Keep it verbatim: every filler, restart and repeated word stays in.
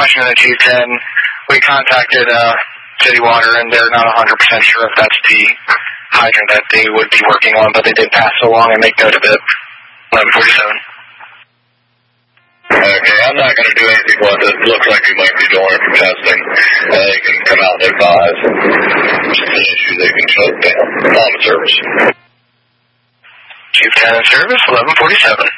Washington two ten. We contacted uh, City Water, and they're not one hundred percent sure if that's the hydrant that they would be working on, but they did pass along and make note of it. eleven forty-seven. Okay, I'm not going to do anything with it. It looks like we might be doing it for testing. Uh, they can come out and advise. If it's an issue, they can shut it down. Common service. two ten in service, eleven forty-seven.